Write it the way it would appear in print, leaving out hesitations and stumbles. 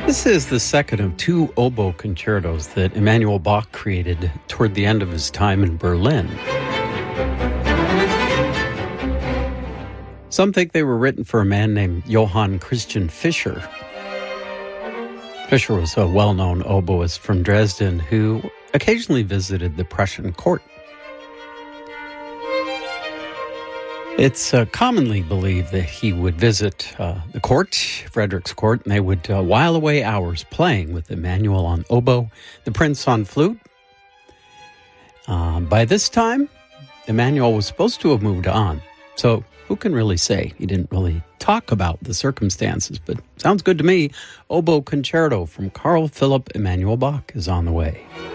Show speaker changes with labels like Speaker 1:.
Speaker 1: This is the second of two oboe concertos that Emanuel Bach created toward the end of his time in Berlin. Some think they were written for a man named Johann Christian Fischer. Fischer was a well-known oboist from Dresden who occasionally visited the Prussian court. It's commonly believed that he would visit the court, Frederick's court, and they would while away hours playing with Emanuel on oboe, the prince on flute. By this time, Emanuel was supposed to have moved on, so who can really say? He didn't really talk about the circumstances, but sounds good to me. Oboe Concerto from Carl Philipp Emanuel Bach is on the way.